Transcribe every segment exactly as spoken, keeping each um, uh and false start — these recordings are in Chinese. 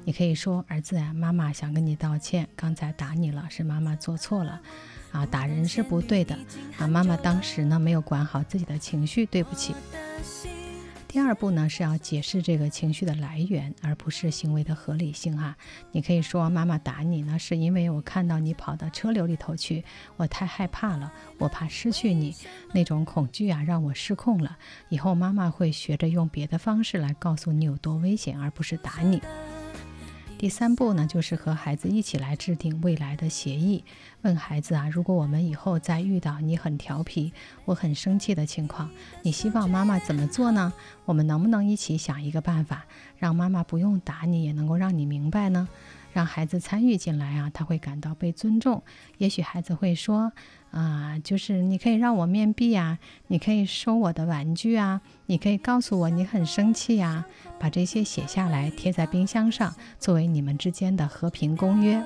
你可以说：儿子啊，妈妈想跟你道歉，刚才打你了，是妈妈做错了啊，打人是不对的啊，妈妈当时呢没有管好自己的情绪，对不起。第二步呢，是要解释这个情绪的来源，而不是行为的合理性哈。你可以说：妈妈打你呢，是因为我看到你跑到车流里头去，我太害怕了，我怕失去你，那种恐惧啊，让我失控了。以后妈妈会学着用别的方式来告诉你有多危险，而不是打你。第三步呢，就是和孩子一起来制定未来的协议。问孩子啊，如果我们以后再遇到你很调皮，我很生气的情况，你希望妈妈怎么做呢？我们能不能一起想一个办法，让妈妈不用打你，也能够让你明白呢？让孩子参与进来啊，他会感到被尊重。也许孩子会说啊、呃，就是你可以让我面壁啊，你可以收我的玩具啊，你可以告诉我你很生气啊，把这些写下来贴在冰箱上，作为你们之间的和平公约。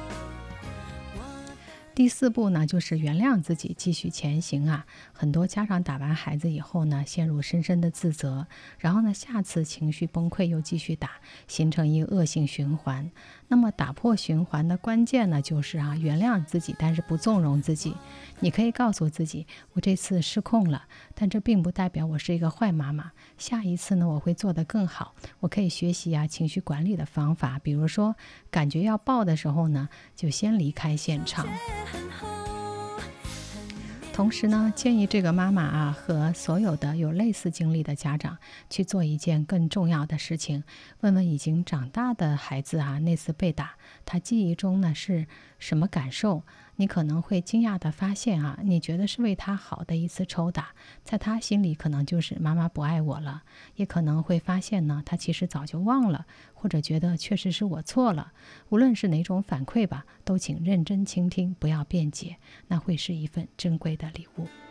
第四步呢，就是原谅自己，继续前行啊。很多家长打完孩子以后呢，陷入深深的自责，然后呢，下次情绪崩溃又继续打，形成一个恶性循环。那么打破循环的关键呢，就是啊，原谅自己，但是不纵容自己。你可以告诉自己，我这次失控了，但这并不代表我是一个坏妈妈。下一次呢，我会做得更好。我可以学习啊情绪管理的方法，比如说，感觉要爆的时候呢，就先离开现场。同时呢，建议这个妈妈啊和所有的有类似经历的家长去做一件更重要的事情，问问已经长大的孩子啊，那次被打，他记忆中呢是什么感受？你可能会惊讶地发现啊，你觉得是为他好的一次抽打，在他心里可能就是妈妈不爱我了，也可能会发现呢，他其实早就忘了，或者觉得确实是我错了。无论是哪种反馈吧，都请认真倾听，不要辩解，那会是一份珍贵的礼物。